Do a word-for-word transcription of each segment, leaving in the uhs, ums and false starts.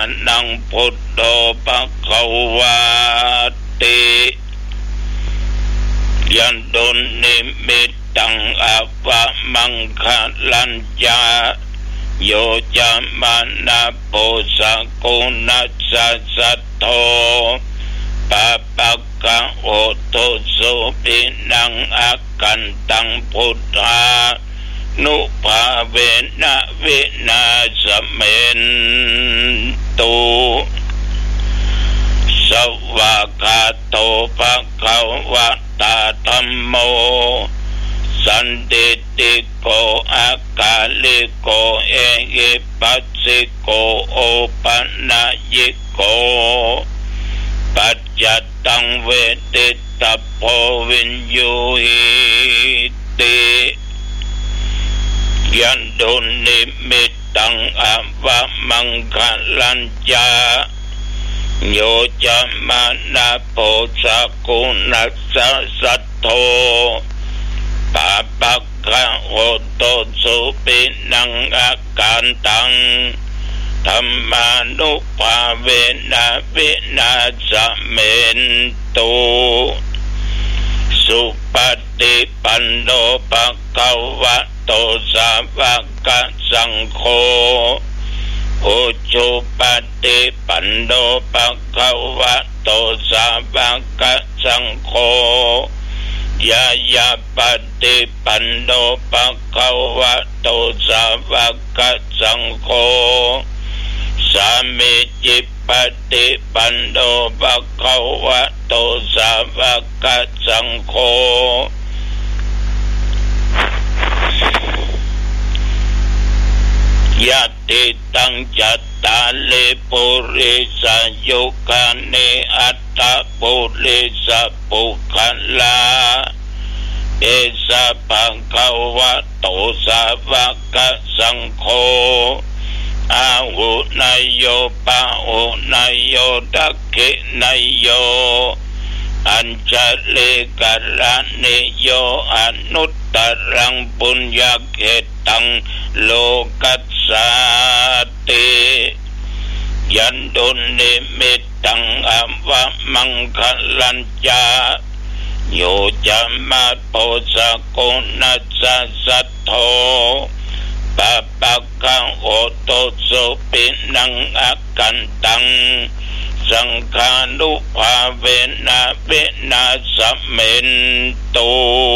นังพุทโธภควาติยันตุนิมิตตังอัปปมังคลัญจาโยจามานะโพสกุณัสสะสัทโธปะปะกะโอโตสุปินังอากันตังพุทธานุภาเวนะวินาสเมนตุสวากาโตภะคะวะตาธัมโมสันติติโกอากาลิโกเอหิปัสสิโกโอปันนายิโกปัจจัตตังเวทิตาโพวินยูหิติยันตุนิมิตตังอัปปมังคลัญจาโยจามานะโพสกุณัสสะสัทโธปะปะกะโหโตสุปินังอาการตังธัมมานุภาเวนะวินาสเมนตุสุปฏิปันโนภะคะวะโตสาวกสังโฆอุจุปฏิปันโนภะคะวะโตสาวกสังโฆยายาปฏิปันโนภะคะวะโตสาวกสังโฆสามิจิปฏิปันโนภะคะวะโตสาวกสังโฆยะติตังจัตตาลิปุริสยุคานิอัตตะปุริสปุคัลลาเอสะภะคะวะโตสาวกสังโฆอาหุนายโยปะหุนายโยทักขินายโยอัญชลิกรณิโยอนุตตรังปุญญเขตังโลกัสสาติยันตุนิมิตตังอัปปมังคลัญจาโยจามาโพสกุณัสสะสัทโธปะปะกะโอโตสุปินังอากันตังสังฆานุภาเวนะวินาสเมนตุ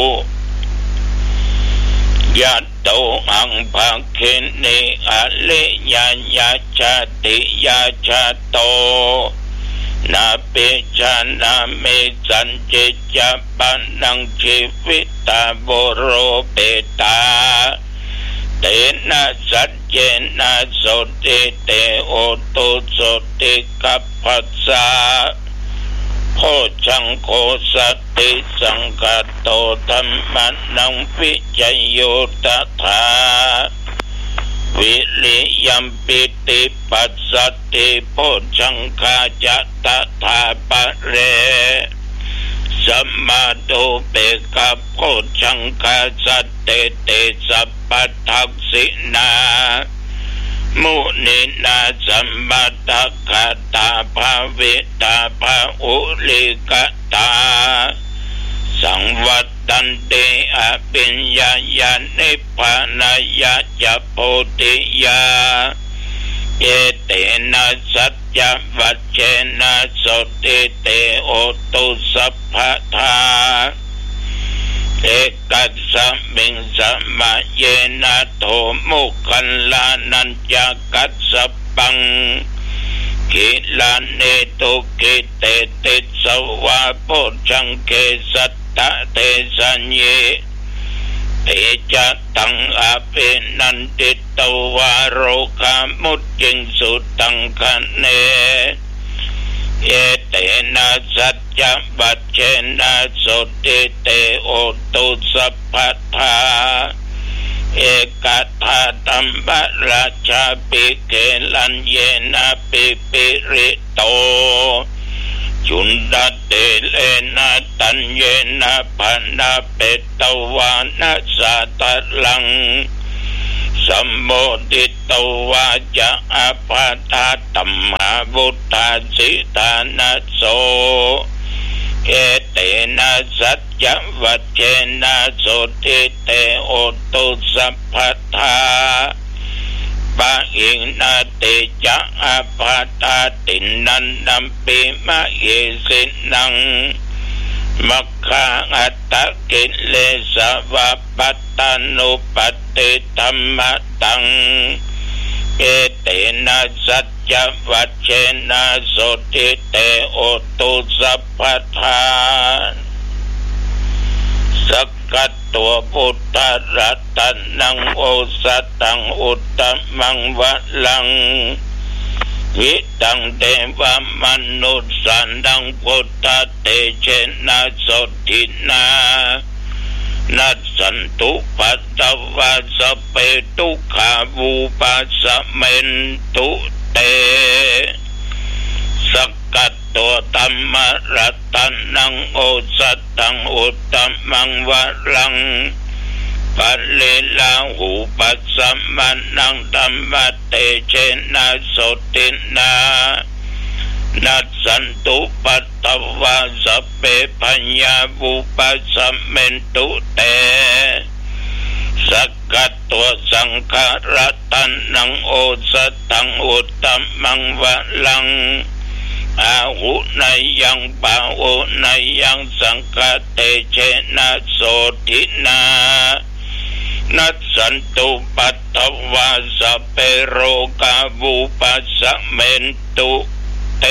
ยัตโตหังภาคินิอะลิญาญาชาติยาชาโตนาเปชานาเมสันจิจาปันนังชีวิตาโบโรเปตาเตนะสัจเจนะโสติเตโอตุโสติกัปปัสสะโพชังโคสัตติสังกัตโตธัมมานังวิจโยตถาวิริยัมปิติปัสสติโพชังคาจัตถาปะเรสัมมาตุเปกะโพชังคาสัตเตเตสัพพทักษินามุนินาสัมมาทัคคตาภาวิตาภาอุลิกตาสังวัตตันติอภิญญาญาณิพพานายะจะโพธิยาเอเตนะสัจจวัชเชนะโสติเตโอตุสัพพทาเอกัสสมิงสัมมาเยนะโทมุขันลานัญจกัสสปังกิลาเนตุกิเตติสวะโพชังเกสัตตะเตสัญเยเตจัตตังอภินันติตวาโรคามุจจิงสุตังคะเนเอเตนะสัจจวัชเชนะโสติเตโอตุสัพพทาเอกทาตัมบราชาปิเกลันเยนะปิปิริโตจุนดาเตเลนะตัญเยนะพันนาเปตวานะสาตลังสสัมโมทิตวาจะอปาทาตัมหาบุตตาสิตานะโสเอเตนะสัจจวัจเจนะโสติเตโอตุสัพพทาปะอิงนาเตจะอปาทาตินันนัมปิมะเยสินังมัคคะอัตตะกิเลสวัปปัตตานุปัตติธัมมะตังเอเตนะสัจจวัจเจนะโสติเตโอตุสัพพทาสักกัตตัวพุทธรัตนังโอสัตตังอุตตมังวะลังวิตังเทวมนุสสันดังพุทธเตเชนะโสตินานัสสันตุปัตตวะสเปตุขาวูปัสสะเมนตุเตสักกัตตัวตัมมะรัตนังโอสัตตังอุตตมังวะลังปัลเลลาหูปัสสะมานังธัมมะเตเชนะโสตินานัสสันตุปัตตวะสเปปัญญาวูปัสสะเมนตุเตสักกัตตัวสังฆรัตนังโอสัตตังอุตตมังวะลังอาหุนายังปาโอนายังสังฆเตเชนะโสตินานัสสันตุปัตตวะสเปโรกาวูปัสสะเมนตุเต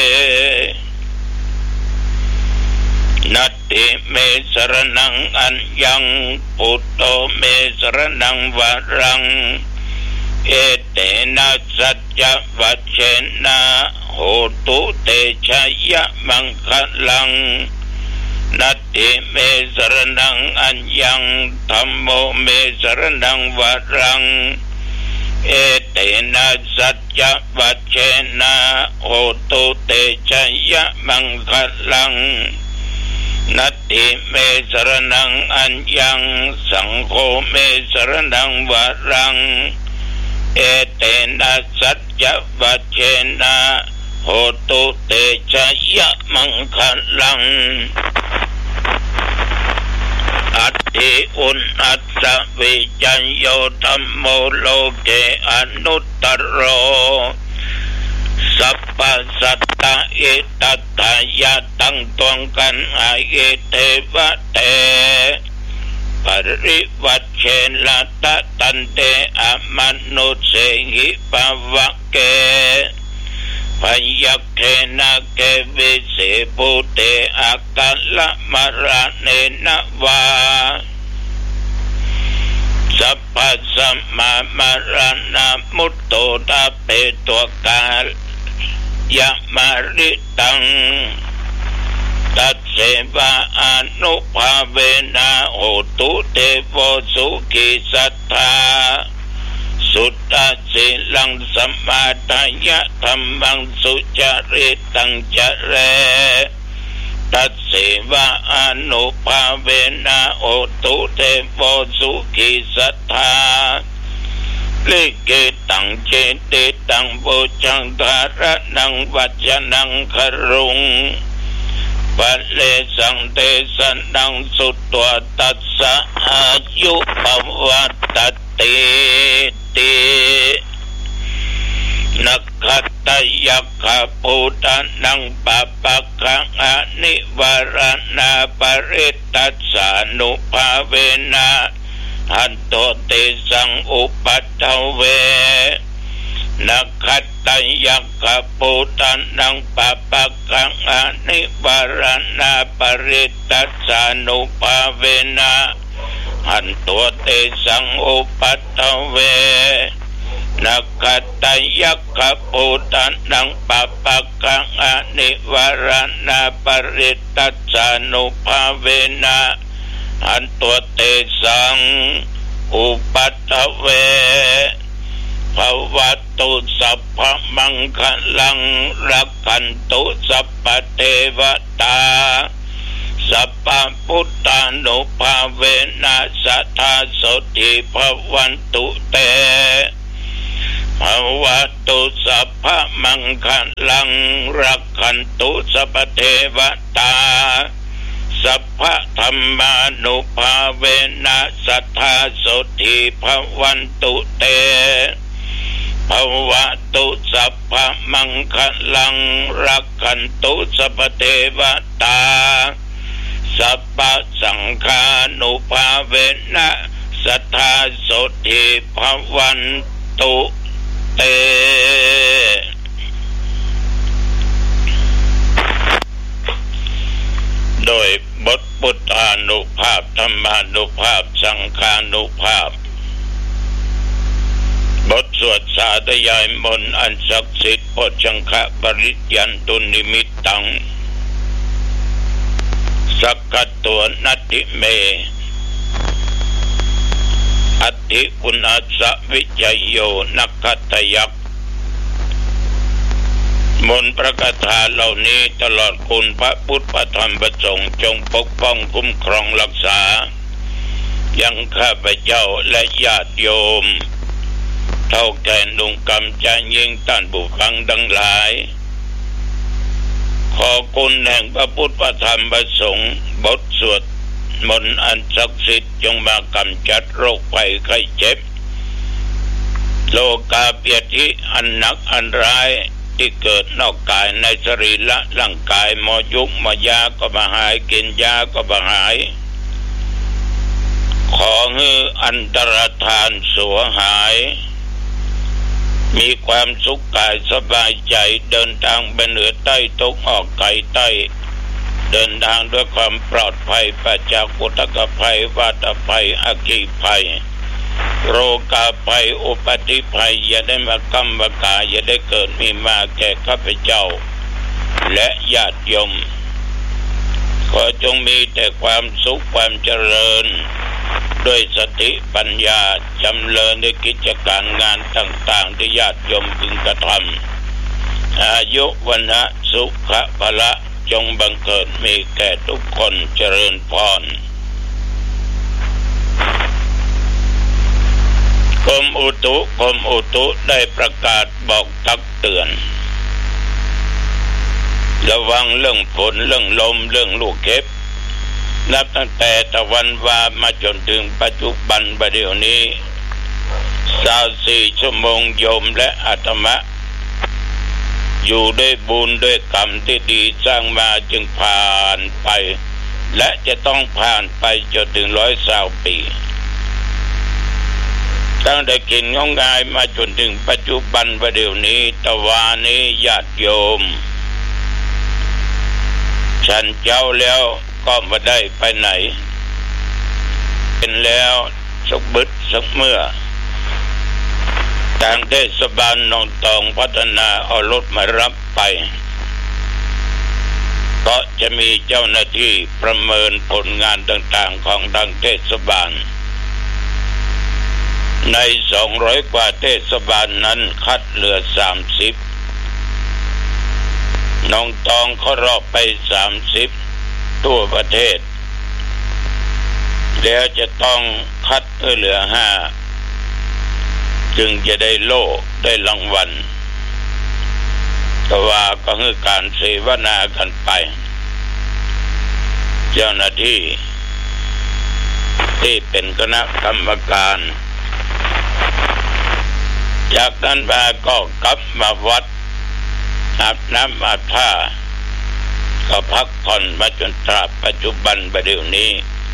นัตติเมสรนังอัญญังปุตโตเมสรนังวรังเอเตนะสัจจวัจเจนะโหตุเตชะยะมังคลังนัตติเมสรนังอัญญังธัมโมเมสรนังวรังเอเตนะสัจจวัจเจนะโหตุเตชะยะมังคลังนัตติเมสรนังอัญญังสังโฆเมสรนังวรังเอเตนะสัจจวัจเจนะโหตุเตชะยะมังคลังอัตติอุณอัตตะวิจัญโยธัมโมโลเกอนุตตโรสัพพสัตตะเอตัตถายะตั้งตวงกันอาเอเทวะเตปริวัชเชนะตะตันเตอมนุเสหิปวะเกพยัคเขนะเกวิเสปุเตอากัลละมะระเนนะวาสัพพสัมมามะระนะมุตโตตะเปตัวกาลยะมาริตังตัสเสวะอนุภาเวนะโหตุเตโวสุขิสัทธาสุตตะสิลังสัมมาทายะธัมมังสุจริตังจะเรตัสเสวะอนุภาเวนะโหตุเตโวสุขิสัทธาลิเกตังเจติตังโวจังทาระนังวัจนังครุงปัลเลสังเตสันนังสุตตัวตัสสะอายุปวัตตติตินักขัตตยักขปุตตะนังปะปะกังอนิวรณาปริตตัสสานุภาเวนะหันโตเตสังอุปัฏฐเวนักขัตตยักขปุตตะนังปะปะกังอนิวรณาปริตตัสสานุภาเวนะหันโตเตสังอุปัฏฐเวนักขัตตยักขปุตตะนังปะปะกังอนิวรณาปริตตัสสานุภาเวนะหันโตเตสังอุปัฏฐเวภวัตตุสัพพมังคลังรักขันตุสัพพเทวตาสัพพพุทธานุภาเวนะสัทธาโสติภวันตุเตภวตุสัพพมังคลังรักขันตุสัพพเทวตาสัพพธรรมานุภาเวนะสัทธาโสติภวันตุเตภวตุสัพพมังคลังรักขันตุสัพพเทวตาสัพพสังฆานุภาเวนะสัทธาโสติภวันตุเตโดยบทพุทธานุภาพธรรมานุภาพสังฆานุภาพบทสวดสาธยายมนต์อันศักดิ์สิทธิ์โพชังคะปริยันตุนิมิตตังสักขตัวนัตติเมอัตติปุณัสสวิจัยโยนักขัตถยักษ์มนต์ประกถาเหล่านี้ตลอดคุณพระพุทธพระธรรมพระสงฆ์จงปกป้องคุ้มครองรักษายังข้าพเจ้าและญาติโยมเท่าแก่นุ่งกำจันยิ่งท่านผู้ฟังดังหลายขอคุณแห่งพระพุทธพระธรรมพระสงฆ์บทสวดมนต์อันศักดิ์สิทธิ์จงมากำจัดโรคภัยไข้เจ็บโลกาภิธิอันหนักอันร้ายที่เกิดนอกกายในสรีระร่างกายหมอยุกหมอยาก็มาหายกินยาก็มาหายขอให้อันตรธานสัวหายมีความสุขกายสบายใจเดินทางไปเหนือใต้ตกออกไกลใต้เดินทางด้วยความปลอดภัยปราศจากอุทกภัยวาตภัยอัคคีภัยโรคาภัยอุปัติภัยอย่าได้มากำมากาอย่าได้เกิดมีมาแก่ข้าพเจ้าและญาติโยมขอจงมีแต่ความสุขความเจริญด้วยสติปัญญาจำเริญในกิจการงานต่างๆที่ญาติโยมพึงกระทำอายุวันนะสุขะพละจงบังเกิดมีแก่ทุกคนเจริญพรกรมอุตุกรมอุตุได้ประกาศบอกตักเตือนระวังเรื่องฝนเรื่องลมเรื่องลูกเห็บนับตั้งแต่ตะวันวามาจนถึงปัจจุบันประเดี๋ยวนี้สามสี่ชั่วโมงโยมและอาตมะอยู่ด้วยบุญด้วยกรรมที่ดีสร้างมาจึงผ่านไปและจะต้องผ่านไปจนถึงร้อยสาวปีตั้งแต่กินงงง่ายมาจนถึงปัจจุบันประเดี๋ยวนี้ตะวานี้ญาติโยมฉันเจ้าแล้วก็ไม่ได้ไปไหนเป็นแล้วสักบึดสักเมื่อทางเทศบาลหนองตองพัฒนาเอารถมารับไปก็จะมีเจ้าหน้าที่ประเมินผลงานต่างๆของทางเทศบาลในสองร้อยกว่าเทศบาลนั้นคัดเหลือสามสิบหนองตองเขารอบไปสามสิบทั่วประเทศแล้วจะต้องคัดเหลือห้าจึงจะได้โล่ได้รางวัลแต่ว่าก็คือการเสวนากันไปเจ้าหน้าที่ที่เป็นคณะกรรมการจากนั้นมาก็กลับมาวัดอาบน้ำอาบผ้าก็พักผ่อนมาจนตราบปัจจุบันประเดี๋ยวนี้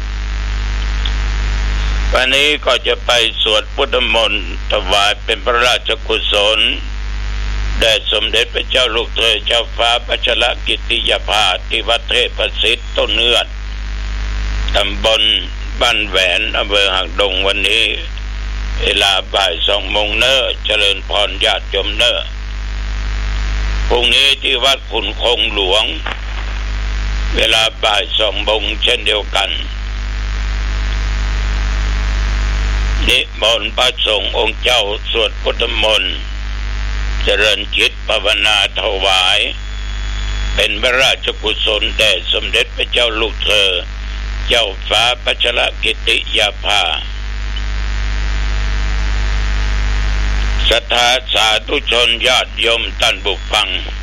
วันนี้ก็จะไปสวดพุทธมนต์ถวายเป็นพระราชกุศลแด่สมเด็จพระเจ้าลูกเธอเจ้าฟ้าพัชรกิติยภาที่วัดเทพประสิทธิ์ต้นเนื้อตำบลบ้านแหวนอำเภอหางดงวันนี้เวลาบ่ายสองโมงเนอเจริญพรญาติโยมเนอพรุ่งนี้ที่วัดขุนคงหลวงเวลาบ่ายสองโมงเช่นเดียวกันนิมนต์พระสงฆ์องค์เจ้าสวดพุทธมนต์เจริญจิตภาวนาถวายเป็นพระราชกุศลแด่สมเด็จพระเจ้าลูกเธอเจ้าฟ้าพัชรกิติยาภาศรัทธาสาธุชนญาติโยมท่านผู้ฟัง